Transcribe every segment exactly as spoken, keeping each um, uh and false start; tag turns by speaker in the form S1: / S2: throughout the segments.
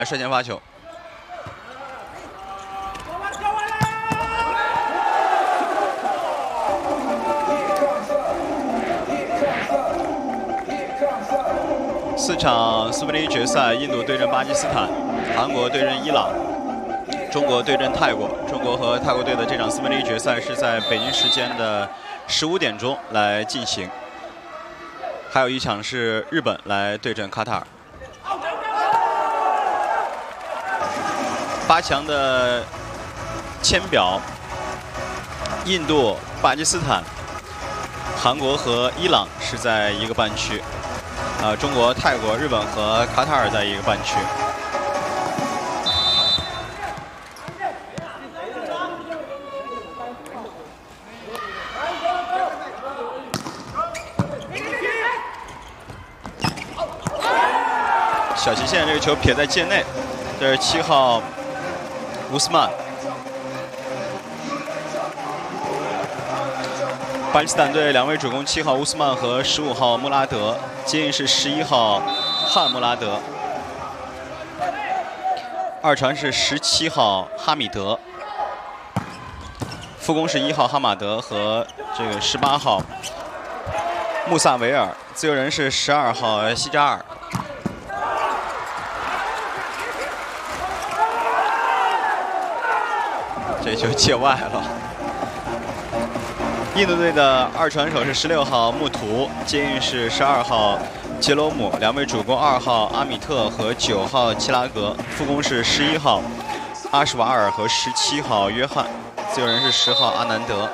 S1: 率先发球。 四场四分之一决赛，印度对阵巴基斯坦，韩国对阵伊朗，中国对阵泰国。中国和泰国队的这场四分之一决赛是在北京时间的十五点钟来进行，还有一场是日本来对阵卡塔尔。八强的签表，印度、巴基斯坦、韩国和伊朗是在一个半区。 呃，中国、泰国、日本和卡塔尔在一个半区。小极限这个球撇在界内，这是七号乌斯曼。 巴基斯坦队两位主攻七号乌斯曼和十五号穆拉德，接应是十一号汉穆拉德，二传是十七号哈米德，副攻是一号哈马德和这个十八号穆萨维尔，自由人是十二号西扎尔。这球界外了。 印度队的二传手是十六号穆图，接应是十二号杰罗姆，两位主攻二号阿米特和九号齐拉格，副攻是十一号阿什瓦尔和十七号约翰，自由人是十号阿南德。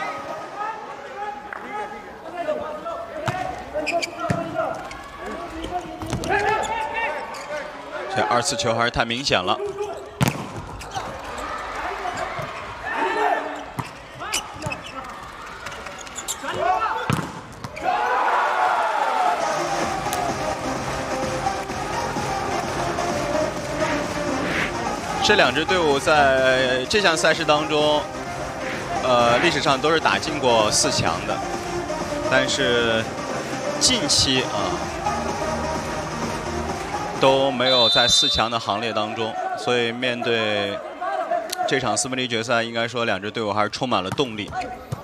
S1: 这二次球还是太明显了。 这两支队伍在这项赛事当中，呃，历史上都是打进过四强的，但是近期啊、呃、都没有在四强的行列当中，所以面对这场四分之一决赛，应该说两支队伍还是充满了动力。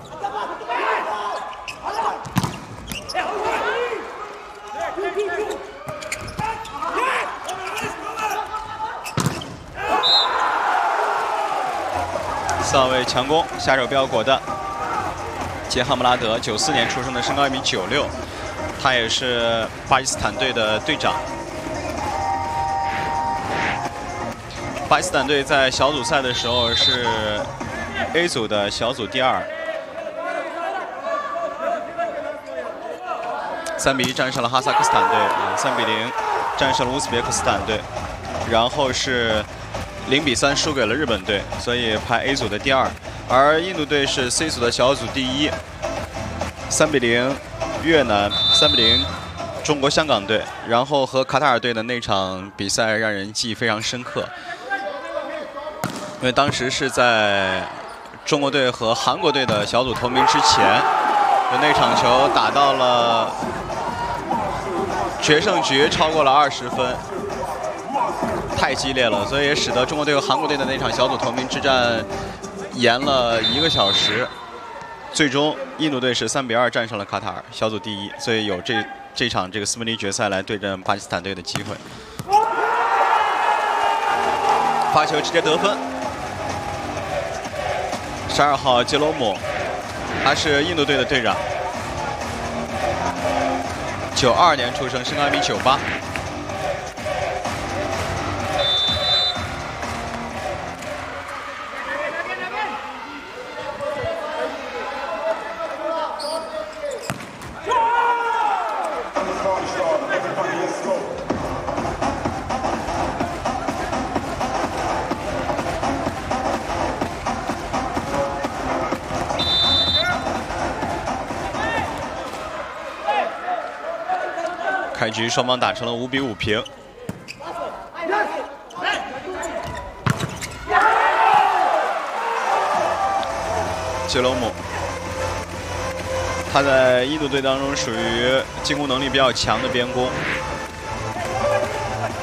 S1: 上位强攻，下手比较果断。杰哈姆拉德，九四年出生的，身高一米九六，他也是巴基斯坦队的队长。巴基斯坦队在小组赛的时候是 A 组的小组第二，三比一战胜了哈萨克斯坦队，啊，三比零战胜了乌兹别克斯坦队，然后是。 零比三输给了日本队，所以排 A 组的第二，而印度队是 C 组的小组第一，三比零越南，三比零中国香港队，然后和卡塔尔队的那场比赛让人记忆非常深刻，因为当时是在中国队和韩国队的小组头名之前，那场球打到了决胜局，超过了二十分。 太激烈了，所以也使得中国队和韩国队的那场小组头名之战延了一个小时。最终，印度队是三比二战胜了卡塔尔，小组第一，所以有这这场这个四分之一决赛来对阵巴基斯坦队的机会。发球直接得分。十二号杰罗姆，他是印度队的队长，九二年出生，身高一米九八。 开局双方打成了五比五平。杰罗姆，他在印度队当中属于进攻能力比较强的边锋，